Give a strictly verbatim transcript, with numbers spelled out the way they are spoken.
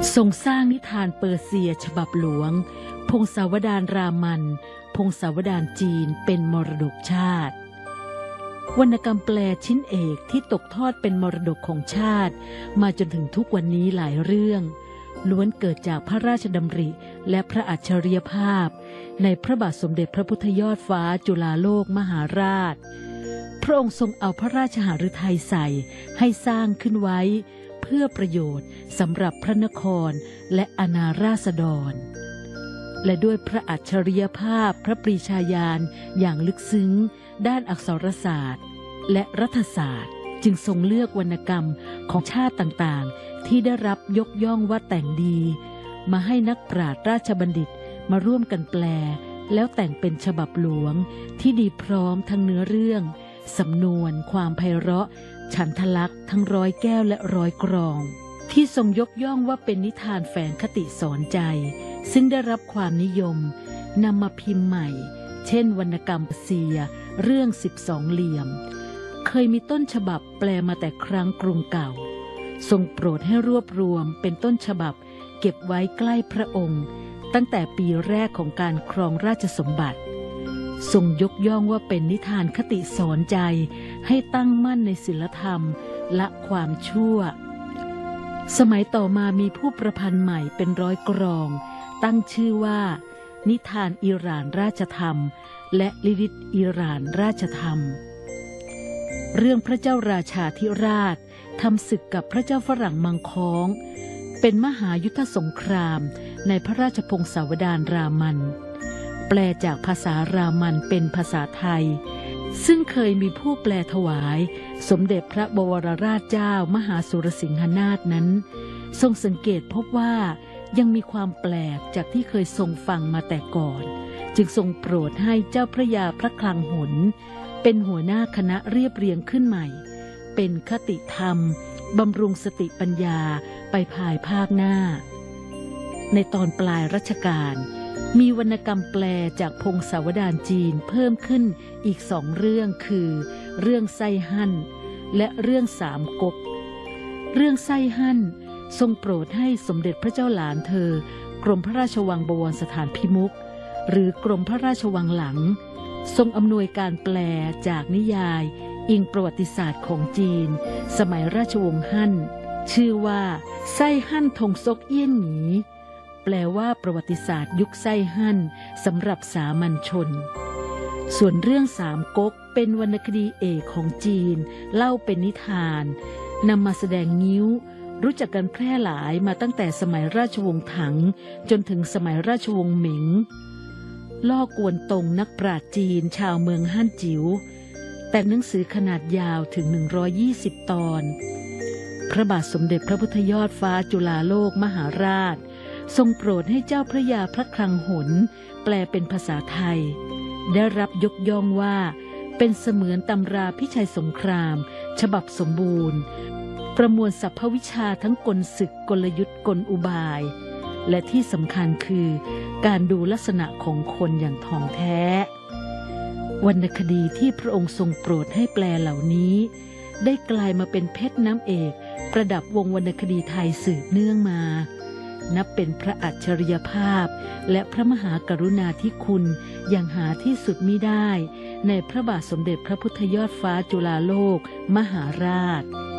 ทรงสร้างนิทานเปอร์เซียฉบับหลวงพงศาวดารรามันพงศาวดารจีนเป็นมรดกชาติวรรณกรรมแปลชิ้นเอกที่ตกทอดเป็นมรดกของชาติมาจนถึงทุกวันนี้หลายเรื่องล้วนเกิดจากพระราชดำริและพระอัจฉริยภาพในพระบาทสมเด็จพระพุทธยอดฟ้าจุฬาโลกมหาราชพระองค์ทรงเอาพระราชหฤทัยใส่ให้สร้างขึ้นไว้เพื่อประโยชน์สำหรับพระนครและอาณาราษฎรและด้วยพระอัจฉริยภาพพระปรีชาญาณอย่างลึกซึ้งด้านอักษรศาสตร์และรัฐศาสตร์จึงทรงเลือกวรรณกรรมของชาติต่างๆที่ได้รับยกย่องว่าแต่งดีมาให้นักปราชญ์ราชบัณฑิตมาร่วมกันแปลแล้วแต่งเป็นฉบับหลวงที่ดีพร้อมทั้งเนื้อเรื่องสำนวนความไพเราะฉันทลักษณ์ทั้งร้อยแก้วและร้อยกรองที่ทรงยกย่องว่าเป็นนิทานแฝงคติสอนใจซึ่งได้รับความนิยมนำมาพิมพ์ใหม่เช่นวรรณกรรมเปอร์เซียเรื่องสิบสองเหลี่ยมเคยมีต้นฉบับแปลมาแต่ครั้งกรุงเก่าทรงโปรดให้รวบรวมเป็นต้นฉบับเก็บไว้ใกล้พระองค์ตั้งแต่ปีแรกของการครองราชสมบัติทรงยกย่องว่าเป็นนิทานคติสอนใจให้ตั้งมั่นในศีลธรรมละความชั่วสมัยต่อมามีผู้ประพันธ์ใหม่เป็นร้อยกรองตั้งชื่อว่านิทานอิหร่านราชธรรมและลิลิตอิหร่านราชธรรมเรื่องพระเจ้าราชาธิราชทำศึกกับพระเจ้าฝรั่งมังค้องเป็นมหายุทธสงครามในพระราชพงศาวดารรามันแปลจากภาษารามันเป็นภาษาไทยซึ่งเคยมีผู้แปลถวายสมเด็จพระบวรราชเจ้ามหาสุรสิงหนาถนั้นทรงสังเกตพบว่ายังมีความแปลกจากที่เคยทรงฟังมาแต่ก่อนจึงทรงโปรดให้เจ้าพระยาพระคลังหนเป็นหัวหน้าคณะเรียบเรียงขึ้นใหม่เป็นคติธรรมบำรุงสติปัญญาไปภายภาคหน้าในตอนปลายรัชกาลมีวรรณกรรมแปลจากพงศาวดารจีนเพิ่มขึ้นอีกสองเรื่องคือเรื่องไส้หั่นและเรื่องสามก๊กเรื่องไส้หั่นทรงโปรดให้สมเด็จพระเจ้าหลานเธอกรมพระราชวังบวรสถานพิมุขหรือกรมพระราชวังหลังทรงอำนวยการแปลจากนิยายอิงประวัติศาสตร์ของจีนสมัยราชวงศ์ฮั่นชื่อว่าไส้หั่นทงซกเอี้ยนหนีแปลว่าประวัติศาสตร์ยุคไส้หั่นสำหรับสามัญชนส่วนเรื่องสามก๊กเป็นวรรณคดีเอกของจีนเล่าเป็นนิทานนำมาแสดงงิ้วรู้จักกันแพร่หลายมาตั้งแต่สมัยราชวงศ์ถังจนถึงสมัยราชวงศ์หมิงล่อกวนตงนักปราชญ์จีนชาวเมืองฮั่นจิ๋วแต่งหนังสือขนาดยาวถึงหนึ่งร้อยยี่สิบตอนพระบาทสมเด็จพระพุทธยอดฟ้าจุฬาโลกมหาราชทรงโปรดให้เจ้าพระยาพระคลังหนแปลเป็นภาษาไทยได้รับยกย่องว่าเป็นเสมือนตำราพิชัยสงครามฉบับสมบูรณ์ประมวลสรรพวิชาทั้งกลศึกกลยุทธ์กลอุบายและที่สำคัญคือการดูลักษณะของคนอย่างท่องแท้วรรณคดีที่พระองค์ทรงโปรดให้แปลเหล่านี้ได้กลายมาเป็นเพชรน้ำเอกประดับวงวรรณคดีไทยสืบเนื่องมานับเป็นพระอัจฉริยภาพและพระมหากรุณาธิคุณอย่างหาที่สุดมิได้ในพระบาทสมเด็จพระพุทธยอดฟ้าจุฬาโลกมหาราช